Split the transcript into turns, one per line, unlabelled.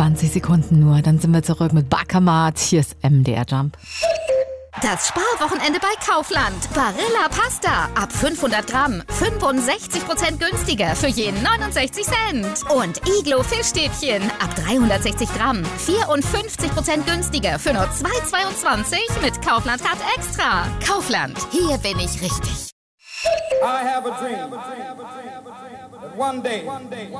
20 Sekunden nur, dann sind wir zurück mit Backermat. Hier ist MDR Jump.
Das Sparwochenende bei Kaufland. Barilla Pasta. Ab 500 Gramm. 65% günstiger für jeden 69 Cent. Und Iglo Fischstäbchen. Ab 360 Gramm. 54% günstiger für nur 2,22 mit Kaufland Card Extra. Kaufland. Hier bin ich richtig.
I have a dream that one day